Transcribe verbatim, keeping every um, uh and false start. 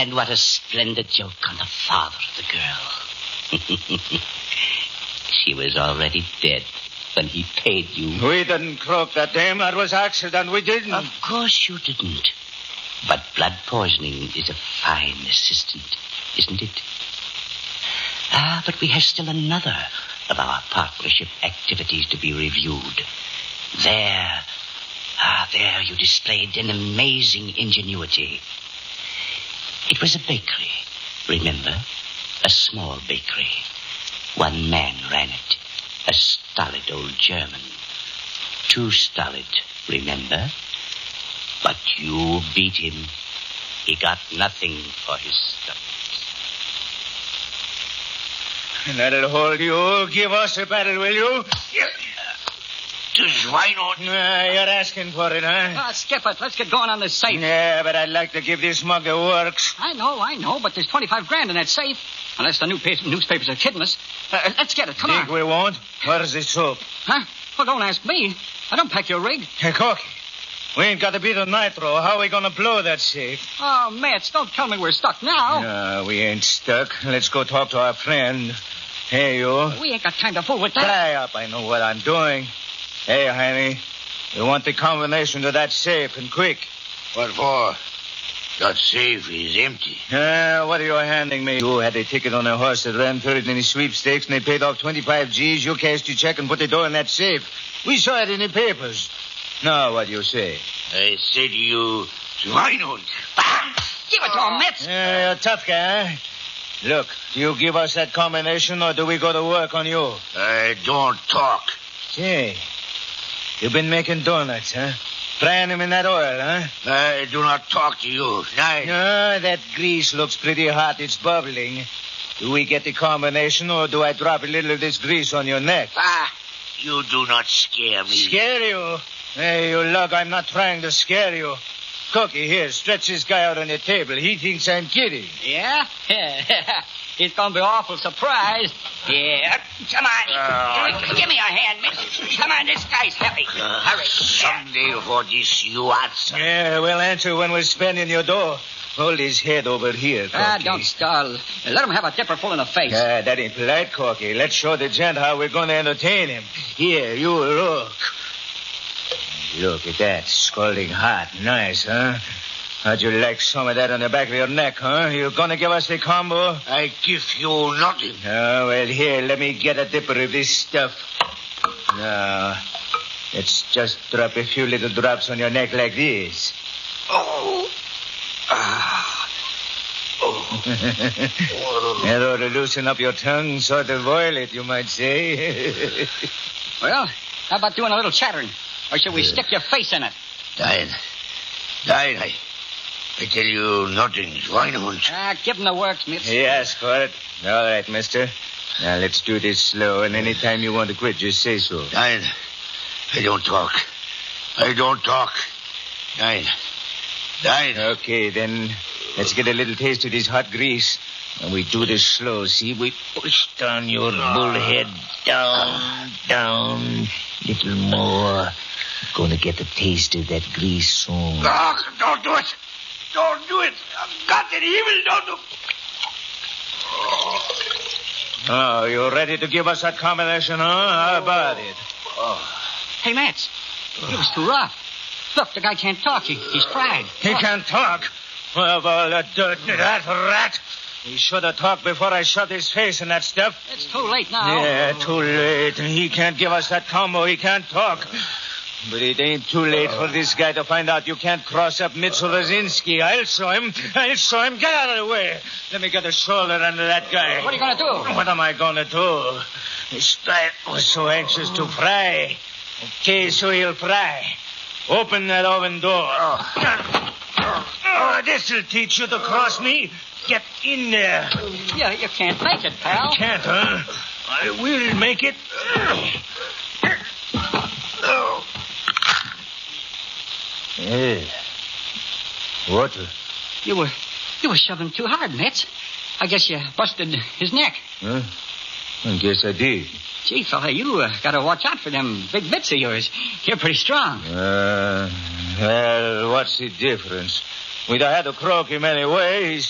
And what a splendid joke on the father of the girl. She was already dead when he paid you. We didn't croak that dame. That was accident. We didn't. Of course you didn't. But blood poisoning is a fine assistant, isn't it? Ah, but we have still another of our partnership activities to be reviewed. There, ah, there you displayed an amazing ingenuity. It was a bakery, remember? A small bakery. One man ran it. A stolid old German. Too stolid, remember? But you beat him. He got nothing for his stuff. And that'll hold you. Give us a battle, will you? To Schweinhund. Uh, you're asking for it, huh? Ah, skip it. Let's get going on this safe. Yeah, but I'd like to give this mug a works. I know, I know, but there's twenty-five grand in that safe. Unless the new pa- newspapers are kidding us. Uh, let's get it. Come Think on. we won't? Where's the soap? Huh? Well, don't ask me. I don't pack your rig. Hey, Corky. We ain't got a bit of nitro. How are we going to blow that safe? Oh, Mitch, don't tell me we're stuck now. No, we ain't stuck. Let's go talk to our friend. Hey, you. We ain't got time to fool with that. Dry up. I know what I'm doing. Hey, honey. You want the combination to that safe, and quick. What for? That safe is empty. Uh, what are you handing me? You had a ticket on a horse that ran third in the sweepstakes, and they paid off twenty-five G's. You cashed your check and put the dough in that safe. We saw it in the papers. Now, what do you say? I said to you, Schweinhund. Give it to him, Mitch. Uh, you're a tough guy, huh? Look, do you give us that combination, or do we go to work on you? I don't talk. Say, you've been making donuts, huh? Frying them in that oil, huh? I do not talk to you. Nein. No, that grease looks pretty hot. It's bubbling. Do we get the combination, or do I drop a little of this grease on your neck? Ah, you do not scare me. Scare you? Hey, you lug, I'm not trying to scare you. Cookie, here, stretch this guy out on the table. He thinks I'm kidding. Yeah? He's going to be awful surprised. Yeah. Come on. Uh, Give me a hand, Mitch. Come on, this guy's heavy. Uh, Hurry. someday for this you answer. Yeah, we'll answer when we're spending your dough. Hold his head over here, Corky. Ah, don't stall. Let him have a dipper full in the face. Ah, that ain't polite, Corky. Let's show the gent how we're going to entertain him. Here, you look. Look at that. Scalding hot. Nice, huh? How'd you like some of that on the back of your neck, huh? You gonna give us the combo? I give you nothing. Oh, well, here, let me get a dipper of this stuff. Now, let's just drop a few little drops on your neck like this. Oh. Ah. Oh. That ought to loosen up your tongue, sort of oil it, you might say. Well, how about doing a little chattering? Or should we stick your face in it? Nein. Nein, I, I tell you nothing, Schweinhund. Ah, give him the works, Mitch. He asked for it. All right, mister. Now, let's do this slow, and any time you want to quit, just say so. Nein, I don't talk. I don't talk. Nein. Nein. Okay, then let's get a little taste of this hot grease. And we do this slow, see? We push down your bullhead. Down, down. Little more. Gonna get a taste of that grease soon. Oh, don't do it. Don't do it. God in evil, don't do it. Oh, you ready to give us that combination, huh? How about it? Oh. Hey, Mitch. It was too rough. Look, the guy can't talk. He, he's fried. He can't talk. Well, of all that dirt, that rat. He should have talked before I shoved his face in that stuff. It's too late now. Yeah, too late. He can't give us that combo. He can't talk. But it ain't too late for this guy to find out you can't cross up Mitchell Rosinski. I'll show him. I'll show him. Get out of the way. Let me get a shoulder under that guy. What are you going to do? What am I going to do? This guy was so anxious to fry. Okay, so he'll fry. Open that oven door. Oh, this'll teach you to cross me. Get in there. Yeah, you can't make it, pal. Can't, huh? I will make it. Oh. Hey. Water. You were, you were shoving too hard, Mitch. I guess you busted his neck. Huh? I guess I did. Gee, fella, you uh, got to watch out for them big bits of yours. You're pretty strong. Uh, well, what's the difference? We'd have had to croak him anyway. He's